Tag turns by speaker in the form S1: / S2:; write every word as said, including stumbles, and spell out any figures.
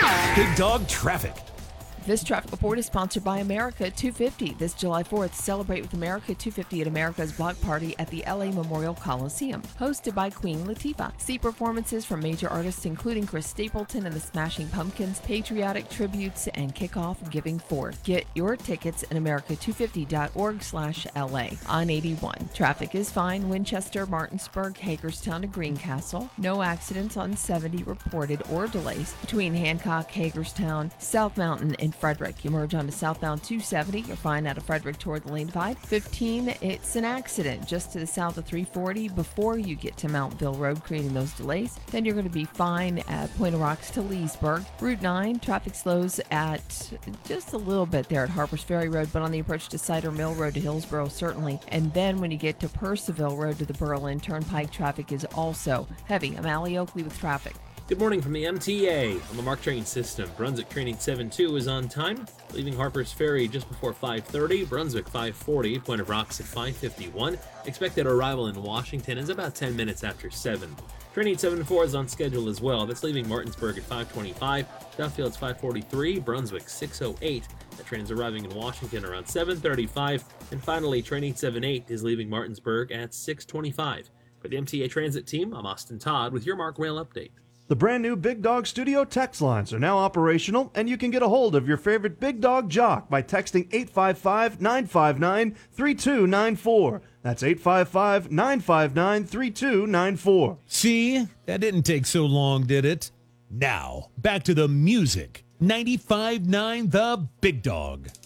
S1: Big Dog Traffic.
S2: This traffic report is sponsored by America two fifty. This July fourth, celebrate with America two fifty at America's Block Party at the L A Memorial Coliseum, hosted by Queen Latifah. See performances from major artists including Chris Stapleton and the Smashing Pumpkins, patriotic tributes, and kickoff Giving Forth. Get your tickets at america two fifty dot org slash L A. On eighty-one, traffic is fine. Winchester, Martinsburg, Hagerstown to Greencastle. No accidents on seventy reported or delays between Hancock, Hagerstown, South Mountain, and Frederick. You merge onto southbound two seventy. You're fine out of Frederick toward the lane divide. fifteen, it's an accident just to the south of three forty before you get to Mountville Road, creating those delays. Then you're going to be fine at Point of Rocks to Leesburg. Route nine, traffic slows at just a little bit there at Harpers Ferry Road, but on the approach to Cider Mill Road to Hillsborough, certainly. And then when you get to Percival Road to the Berlin Turnpike, traffic is also heavy. I'm Allie Oakley with traffic.
S3: Good morning from the M T A on the MARC train system. Brunswick training seven two is on time, leaving Harpers Ferry just before five thirty. Brunswick five forty, Point of Rocks at five fifty-one. Expected arrival in Washington is about ten minutes after seven. Training seven four is on schedule as well. That's leaving Martinsburg at five twenty-five. Duffield's five forty-three. Brunswick six oh eight. That train is arriving in Washington around seven thirty-five. And finally, training seven eight is leaving Martinsburg at six twenty-five. For the M T A Transit team, I'm Austin Todd with your MARC Rail Update.
S4: The brand new Big Dog Studio text lines are now operational, and you can get a hold of your favorite Big Dog jock by texting eight five five, nine five nine, three two nine four. That's eight five five, nine five nine, three two nine four.
S1: See, that didn't take so long, did it? Now, back to the music. ninety-five point nine The Big Dog.